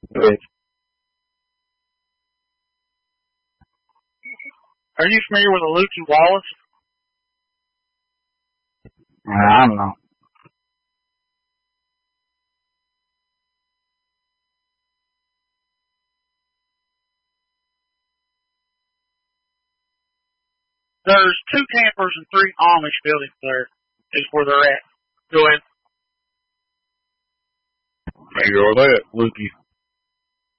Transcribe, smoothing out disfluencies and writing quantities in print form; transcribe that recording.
Good. Are you familiar with a Lukey Wallace? I don't know. There's 2 campers and 3 Amish buildings there. Is where they're at. Go ahead. There you go with that, Lukey.